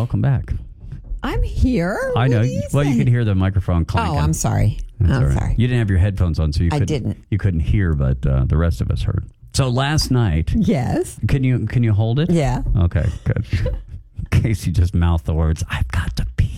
welcome back. I'm here. I know. You could hear the microphone clanking. Oh, I'm sorry. I'm sorry. You didn't have your headphones on, so you couldn't hear, but the rest of us heard. So last night. Yes. Can you hold it? Yeah. Okay, good. In case you just mouth the words, I've got to pee.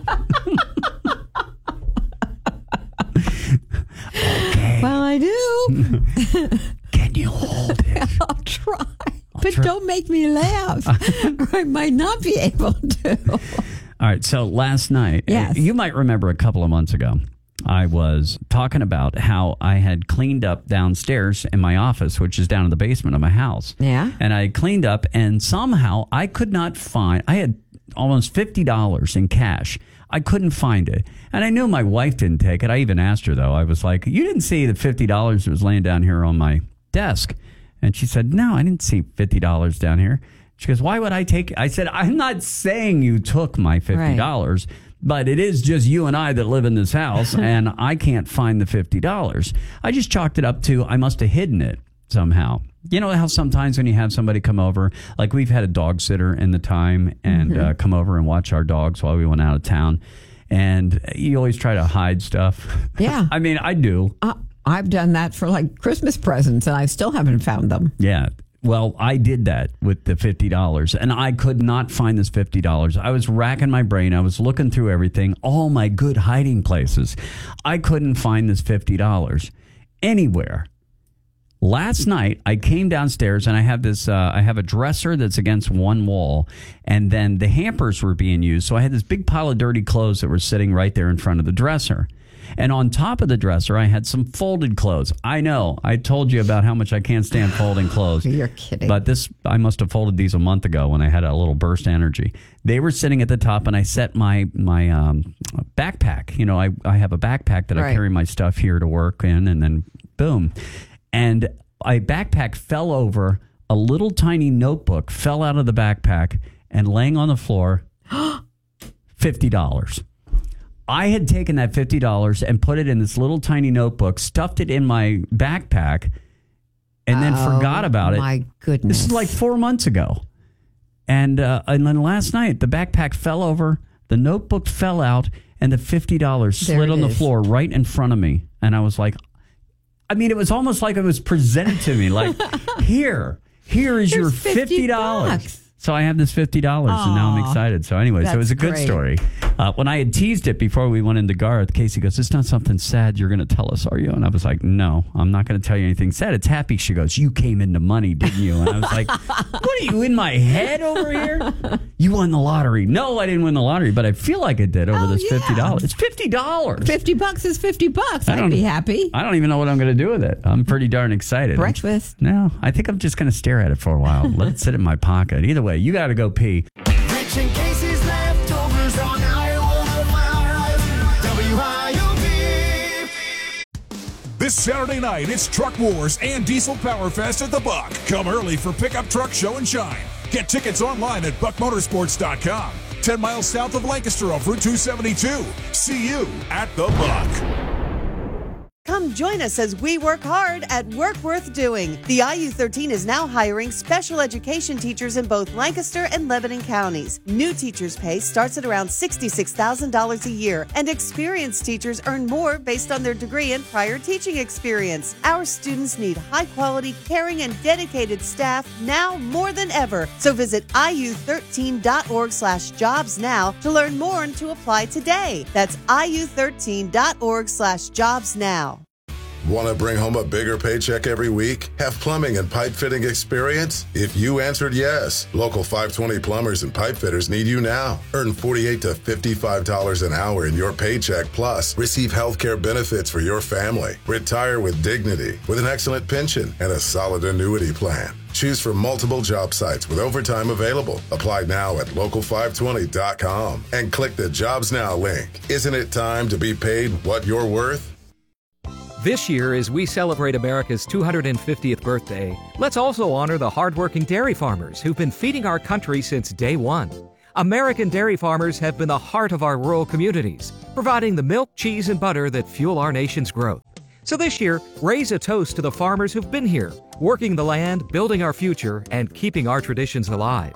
Okay. Well, I do. Can you hold it? I'll try. But don't make me laugh, or I might not be able to. All right, so last night, yes. You might remember a couple of months ago, I was talking about how I had cleaned up downstairs in my office, which is down in the basement of my house. Yeah. And I cleaned up, and somehow I could not find, I had almost $50 in cash. I couldn't find it. And I knew my wife didn't take it. I even asked her, though. I was like, you didn't see the $50 that was laying down here on my desk? And she said, no, I didn't see $50 down here. She goes, why would I take it? I said, I'm not saying you took my $50, right, but it is just you and I that live in this house, and I can't find the $50. I just chalked it up to I must have hidden it somehow. You know how sometimes when you have somebody come over, like we've had a dog sitter in the time and come over and watch our dogs while we went out of town, and you always try to hide stuff. Yeah. I mean, I do. I've done that for like Christmas presents, and I still haven't found them. Yeah. Well, I did that with the $50, and I could not find this $50. I was racking my brain. I was looking through everything, all my good hiding places. I couldn't find this $50 anywhere. Last night, I came downstairs, and I have this. I have a dresser that's against one wall, and then the hampers were being used. So I had this big pile of dirty clothes that were sitting right there in front of the dresser. And on top of the dresser, I had some folded clothes. I know. I told you about how much I can't stand folding clothes. You're kidding. But I must have folded these a month ago when I had a little burst energy. They were sitting at the top, and I set my backpack. You know, I have a backpack that I carry my stuff here to work in, and then boom. And my backpack fell over. A little tiny notebook fell out of the backpack, and laying on the floor, $50. I had taken that $50 and put it in this little tiny notebook, stuffed it in my backpack, and then forgot about it. My goodness. This is like 4 months ago. And then last night, the backpack fell over, the notebook fell out, and the $50 slid on the floor right in front of me. And I was like, I mean, it was almost like it was presented to me. Like, here is your $50. So I have this $50, and now I'm excited. So anyway, so it was a good story. When I had teased it before we went into Garth, Casey goes, it's not something sad you're going to tell us, are you? And I was like, no, I'm not going to tell you anything sad. It's happy. She goes, you came into money, didn't you? And I was like, what are you, in my head over here? You won the lottery. No, I didn't win the lottery, but I feel like I did over this $50. It's $50. $50 is $50. I'd be happy. I don't even know what I'm going to do with it. I'm pretty darn excited. Breakfast. No, I think I'm just going to stare at it for a while. Let it sit in my pocket. Either way, you got to go pee. Rich and Casey's leftovers on Iowa 5 WIOD. This Saturday night, it's Truck Wars and Diesel Power Fest at the Buck. Come early for Pickup Truck Show and Shine. Get tickets online at buckmotorsports.com. 10 miles south of Lancaster off Route 272. See you at the Buck. Come join us as we work hard at Work Worth Doing. The IU13 is now hiring special education teachers in both Lancaster and Lebanon counties. New teachers' pay starts at around $66,000 a year, and experienced teachers earn more based on their degree and prior teaching experience. Our students need high-quality, caring, and dedicated staff now more than ever. So visit iu13.org/jobs now to learn more and to apply today. That's iu13.org/jobs now. Want to bring home a bigger paycheck every week? Have plumbing and pipe fitting experience? If you answered yes, local 520 plumbers and pipe fitters need you now. Earn $48 to $55 an hour in your paycheck, plus receive health care benefits for your family. Retire with dignity, with an excellent pension and a solid annuity plan. Choose from multiple job sites with overtime available. Apply now at local520.com and click the Jobs Now link. Isn't it time to be paid what you're worth? This year, as we celebrate America's 250th birthday, let's also honor the hardworking dairy farmers who've been feeding our country since day one. American dairy farmers have been the heart of our rural communities, providing the milk, cheese, and butter that fuel our nation's growth. So this year, raise a toast to the farmers who've been here, working the land, building our future, and keeping our traditions alive.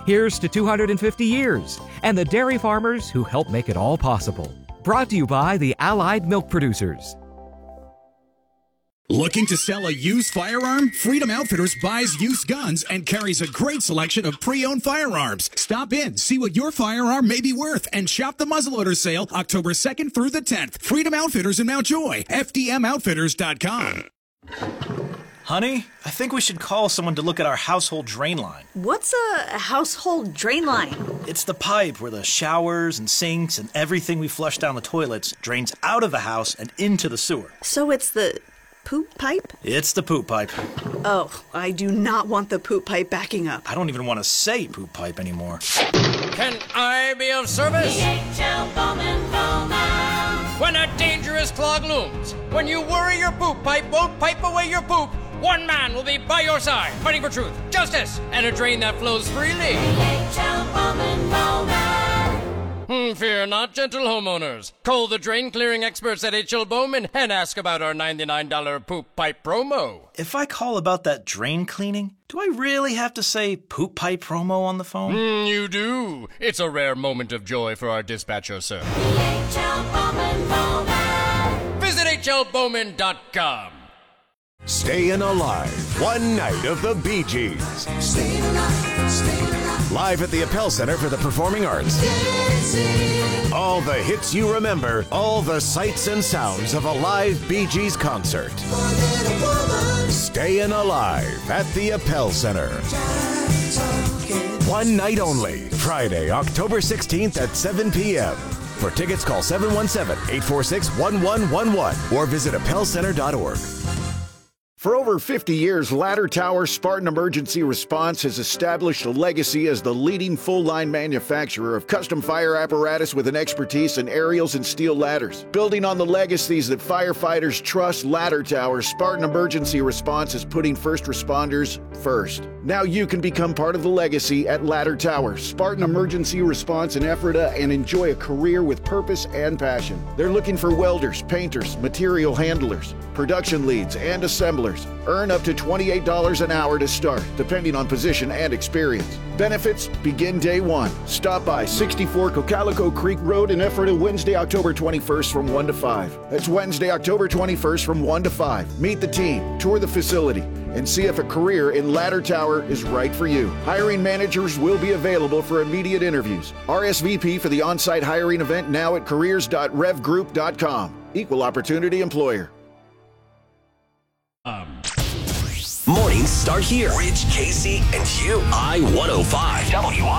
Here's to 250 years and the dairy farmers who help make it all possible. Brought to you by the Allied Milk Producers. Looking to sell a used firearm? Freedom Outfitters buys used guns and carries a great selection of pre-owned firearms. Stop in, see what your firearm may be worth, and shop the muzzleloader sale October 2nd through the 10th. Freedom Outfitters in Mount Joy. FDMOutfitters.com. Honey, I think we should call someone to look at our household drain line. What's a household drain line? It's the pipe where the showers and sinks and everything we flush down the toilets drains out of the house and into the sewer. So it's the poop pipe? It's the poop pipe. Oh, I do not want the poop pipe backing up. I don't even want to say poop pipe anymore. Can I be of service? DHL Bowman Bowman. When a dangerous clog looms, when you worry your poop pipe won't pipe away your poop, one man will be by your side, fighting for truth, justice, and a drain that flows freely. DHL Bowman Bowman. Fear not, gentle homeowners. Call the drain clearing experts at H.L. Bowman and ask about our $99 poop pipe promo. If I call about that drain cleaning, do I really have to say poop pipe promo on the phone? You do. It's a rare moment of joy for our dispatcher, sir. DHL Bowman Bowman. Visit hlbowman.com. Staying Alive, one night of the Bee Gees. Staying alive, staying alive. Live at the Appel Center for the Performing Arts. All the hits you remember, all the sights and sounds of a live Bee Gees concert. Staying Alive at the Appel Center. One night only, Friday, October 16th at 7 p.m. For tickets, call 717-846-1111 or visit appelcenter.org. For over 50 years, Ladder Tower Spartan Emergency Response has established a legacy as the leading full-line manufacturer of custom fire apparatus with an expertise in aerials and steel ladders. Building on the legacies that firefighters trust, Ladder Tower Spartan Emergency Response is putting first responders first. Now you can become part of the legacy at Ladder Tower Spartan Emergency Response in Ephrata and enjoy a career with purpose and passion. They're looking for welders, painters, material handlers, production leads, and assemblers. Earn up to $28 an hour to start, depending on position and experience. Benefits begin day one. Stop by 64 Cocalico Creek Road in Ephrata Wednesday, October 21st from 1 to 5. That's Wednesday, October 21st from 1 to 5. Meet the team, tour the facility, and see if a career in Ladder Tower is right for you. Hiring managers will be available for immediate interviews. RSVP for the on-site hiring event now at careers.revgroup.com. Equal opportunity employer. Mornings start here. Rich, Casey, and Hugh. I-105. WI.